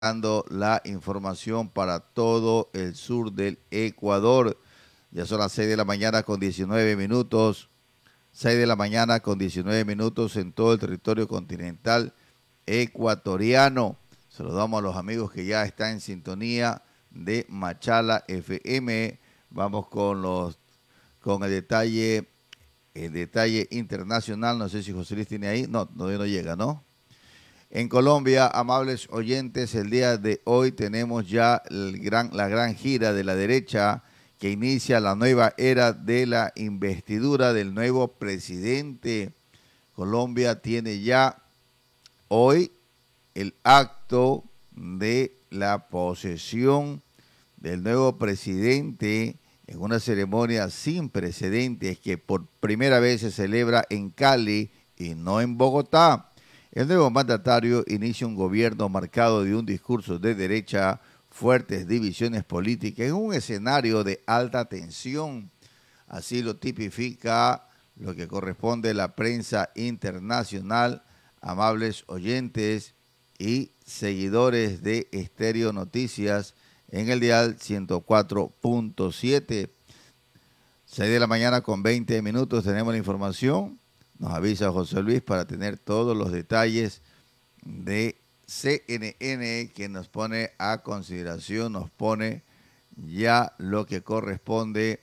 dando la información para todo el sur del Ecuador. Ya son las 6 de la mañana con 19 minutos. 6 de la mañana con 19 minutos en todo el territorio continental ecuatoriano. Saludamos a los amigos que ya están en sintonía de Machala FM. Vamos con el detalle internacional. No sé si José Luis tiene ahí. No, todavía no llega, ¿no? En Colombia, amables oyentes, el día de hoy tenemos ya la gran gira de la derecha que inicia la nueva era de la investidura del nuevo presidente. Colombia tiene ya hoy el acto de la posesión del nuevo presidente en una ceremonia sin precedentes que por primera vez se celebra en Cali y no en Bogotá. El nuevo mandatario inicia un gobierno marcado de un discurso de derecha, fuertes divisiones políticas en un escenario de alta tensión. Así lo tipifica lo que corresponde a la prensa internacional, amables oyentes y seguidores de Estéreo Noticias en el dial 104.7. 6 de la mañana con 20 minutos tenemos la información. Nos avisa José Luis para tener todos los detalles de CNN que nos pone a consideración, nos pone ya lo que corresponde,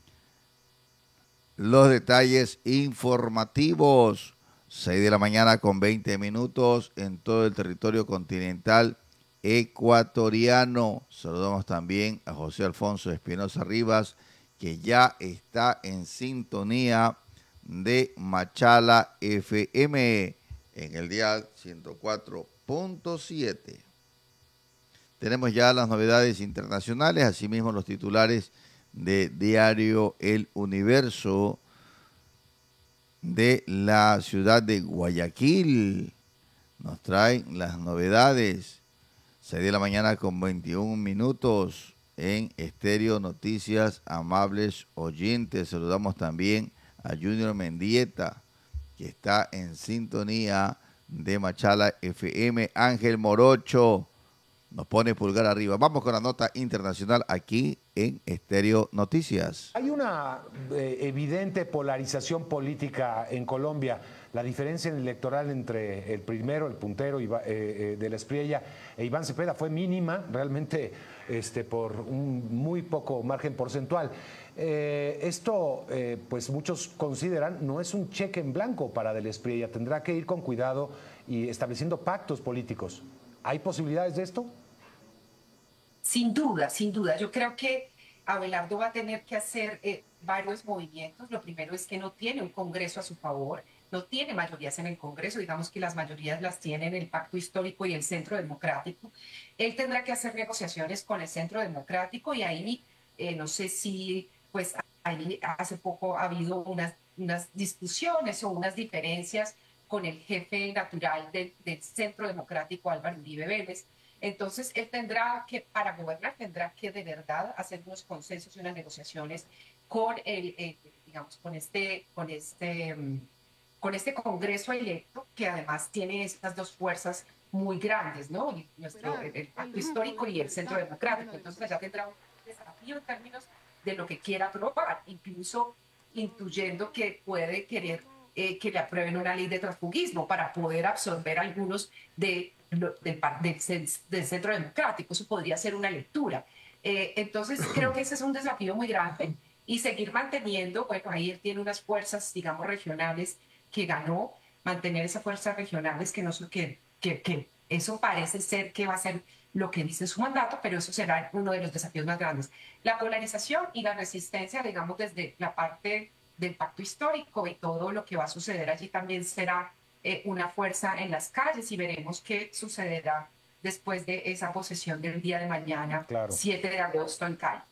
los detalles informativos. 6 de la mañana con 20 minutos en todo el territorio continental ecuatoriano. Saludamos también a José Alfonso Espinosa Rivas, que ya está en sintonía de Machala FM en el dial 104.7. Tenemos ya las novedades internacionales, asimismo los titulares de Diario El Universo de la ciudad de Guayaquil. Nos traen las novedades. 6 de la mañana con 21 minutos en Estéreo Noticias, amables oyentes. Saludamos también a Junior Mendieta, que está en sintonía de Machala FM. Ángel Morocho nos pone pulgar arriba. Vamos con la nota internacional aquí en Estéreo Noticias. Hay una evidente polarización política en Colombia. La diferencia electoral entre el primero, el puntero de la Espriella e Iván Cepeda fue mínima, realmente por un muy poco margen porcentual. Esto, pues muchos consideran, no es un cheque en blanco para de la Espriella. Tendrá que ir con cuidado y estableciendo pactos políticos. ¿Hay posibilidades de esto? Sin duda, sin duda. Yo creo que Abelardo va a tener que hacer varios movimientos. Lo primero es que no tiene un Congreso a su favor, no tiene mayorías en el Congreso, digamos que las mayorías las tienen el Pacto Histórico y el Centro Democrático. Él tendrá que hacer negociaciones con el Centro Democrático y ahí no sé si, pues ahí hace poco ha habido unas discusiones o unas diferencias con el jefe natural del Centro Democrático, Álvaro Uribe Vélez. Entonces, él tendrá que, para gobernar, tendrá que de verdad hacer unos consensos y unas negociaciones con digamos, con este Congreso electo, que además tiene estas dos fuerzas muy grandes, ¿no? El Pacto Histórico y el Centro Democrático. Entonces, allá tendrá un desafío en términos de lo que quiera aprobar, incluso intuyendo que puede querer que le aprueben una ley de transfugismo para poder absorber algunos del Centro Democrático. Eso podría ser una lectura. Entonces, creo que ese es un desafío muy grande y seguir manteniendo, bueno, ahí él tiene unas fuerzas, digamos, regionales que ganó, mantener esas fuerzas regionales que no son que eso parece ser que va a ser lo que dice su mandato, pero eso será uno de los desafíos más grandes. La polarización y la resistencia, digamos, desde la parte del pacto histórico y todo lo que va a suceder allí también será una fuerza en las calles y veremos qué sucederá después de esa posesión del día de mañana, Claro. 7 de agosto en Cali.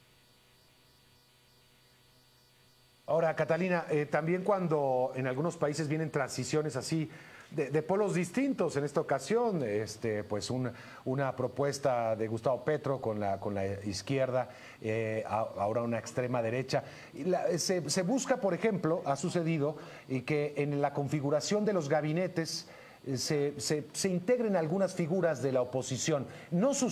Ahora, Catalina, también cuando en algunos países vienen transiciones así de polos distintos, en esta ocasión, pues una propuesta de Gustavo Petro con la izquierda, ahora una extrema derecha. Se busca, por ejemplo, ha sucedido y que en la configuración de los gabinetes se integren algunas figuras de la oposición. No